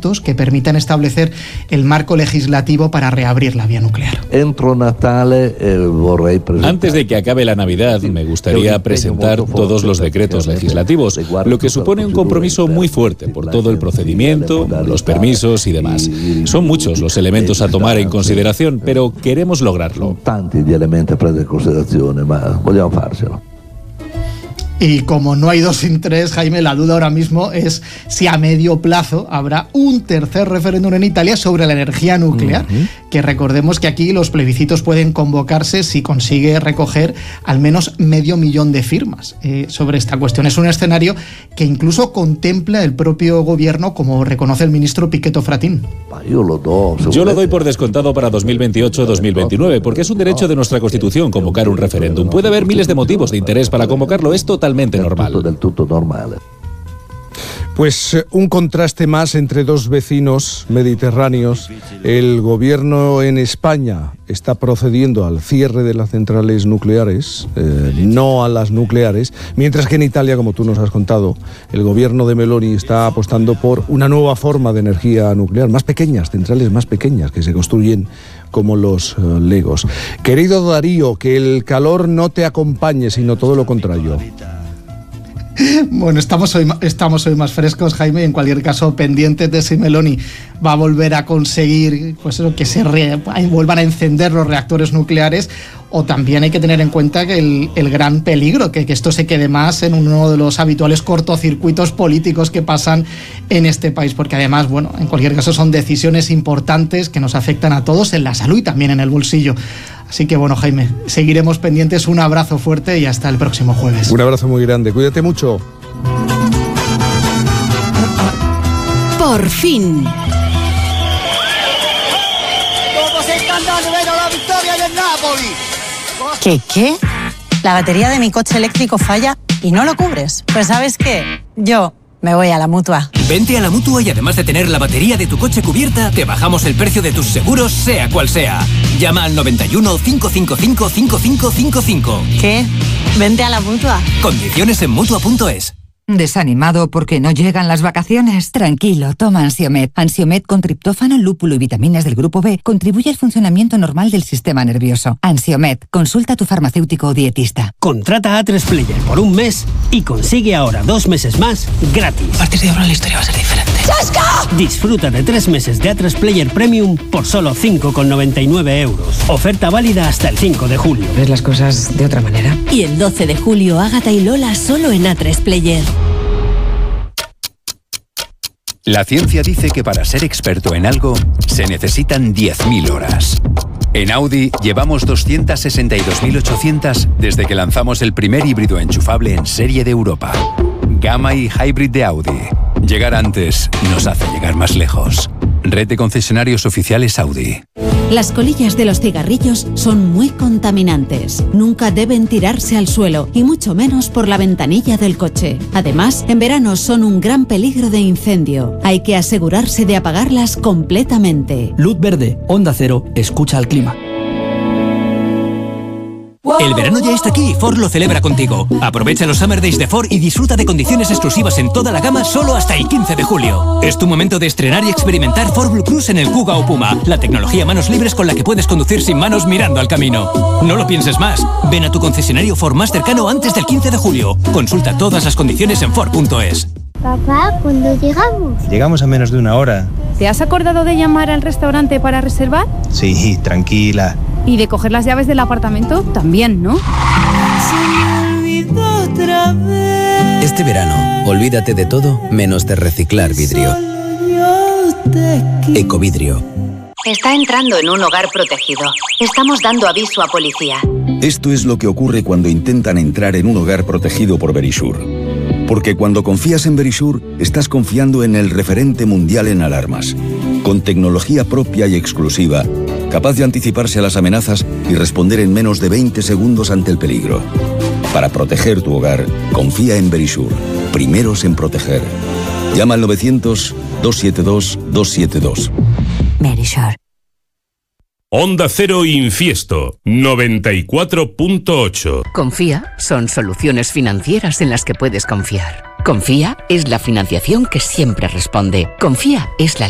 decretos que permitan establecer el marco legislativo para reabrir la vía nuclear. Antes de que acabe la Navidad, me gustaría presentar todos los decretos legislativos, lo que supone un compromiso muy fuerte por todo el procedimiento, los permisos y demás. Son muchos los elementos a tomar en consideración, pero queremos lograrlo. Y como no hay dos sin tres, Jaime, la duda ahora mismo es si a medio plazo habrá un tercer referéndum en Italia sobre la energía nuclear, que recordemos que aquí los plebiscitos pueden convocarse si consigue recoger al menos 500.000 de firmas sobre esta cuestión. Es un escenario que incluso contempla el propio gobierno, como reconoce el ministro Pichetto Fratin. Yo lo doy por descontado para 2028-2029, porque es un derecho de nuestra Constitución convocar un referéndum. Puede haber miles de motivos de interés para convocarlo, es totalmente normal. Pues un contraste más entre dos vecinos mediterráneos. El gobierno en España está procediendo al cierre de las centrales nucleares, no a las nucleares, mientras que en Italia, como tú nos has contado, el gobierno de Meloni está apostando por una nueva forma de energía nuclear, más pequeñas, centrales más pequeñas, que se construyen como los Legos. Querido Darío, que el calor no te acompañe, sino todo lo contrario. Bueno, estamos hoy más frescos, Jaime, y en cualquier caso pendientes de si Meloni va a volver a conseguir pues eso, que se vuelvan a encender los reactores nucleares, o también hay que tener en cuenta que el gran peligro, que esto se quede más en uno de los habituales cortocircuitos políticos que pasan en este país, porque además, bueno, en cualquier caso son decisiones importantes que nos afectan a todos en la salud y también en el bolsillo. Así que bueno, Jaime, seguiremos pendientes. Un abrazo fuerte y hasta el próximo jueves. Un abrazo muy grande, cuídate mucho. Por fin. ¿Qué? La batería de mi coche eléctrico falla y no lo cubres. Pues ¿sabes qué? Yo me voy a la Mutua. Vente a la Mutua y además de tener la batería de tu coche cubierta, te bajamos el precio de tus seguros, sea cual sea. Llama al 91 555 5555. ¿Qué? Vente a la Mutua. Condiciones en Mutua.es. ¿Desanimado porque no llegan las vacaciones? Tranquilo, toma Ansiomed. Ansiomed con triptófano, lúpulo y vitaminas del grupo B contribuye al funcionamiento normal del sistema nervioso. Ansiomed, consulta a tu farmacéutico o dietista. Contrata A3 Player por un mes y consigue ahora 2 meses más gratis. A partir de ahora la historia va a ser diferente. ¡Chasca! Disfruta de 3 meses de A3 Player Premium por solo 5,99 €. Oferta válida hasta el 5 de julio. Ves las cosas de otra manera. Y el 12 de julio, Ágata y Lola solo en A3 Player. La ciencia dice que para ser experto en algo se necesitan 10.000 horas. En Audi llevamos 262.800 desde que lanzamos el primer híbrido enchufable en serie de Europa. Gamma y Hybrid de Audi. Llegar antes nos hace llegar más lejos. Red de concesionarios oficiales Audi. Las colillas de los cigarrillos son muy contaminantes. Nunca deben tirarse al suelo, y mucho menos por la ventanilla del coche. Además, en verano son un gran peligro de incendio. Hay que asegurarse de apagarlas completamente. Luz verde, Onda Cero, escucha al clima. El verano ya está aquí y Ford lo celebra contigo. Aprovecha los Summer Days de Ford y disfruta de condiciones exclusivas en toda la gama solo hasta el 15 de julio. Es tu momento de estrenar y experimentar Ford Blue Cruise en el Kuga o Puma, la tecnología manos libres con la que puedes conducir sin manos mirando al camino. No lo pienses más. Ven a tu concesionario Ford más cercano antes del 15 de julio. Consulta todas las condiciones en Ford.es. Papá, ¿cuándo llegamos? Llegamos a menos de una hora. ¿Te has acordado de llamar al restaurante para reservar? Sí, tranquila. ¿Y de coger las llaves del apartamento? También, ¿no? Este verano, olvídate de todo menos de reciclar vidrio. Ecovidrio. Está entrando en un hogar protegido. Estamos dando aviso a policía. Esto es lo que ocurre cuando intentan entrar en un hogar protegido por Verisure. Porque cuando confías en Verisure, estás confiando en el referente mundial en alarmas. Con tecnología propia y exclusiva, capaz de anticiparse a las amenazas y responder en menos de 20 segundos ante el peligro. Para proteger tu hogar, confía en Verisure. Primeros en proteger. Llama al 900-272-272. Verisure. Onda Cero Infiesto 94.8. Confía son soluciones financieras en las que puedes confiar. Confía es la financiación que siempre responde. Confía es la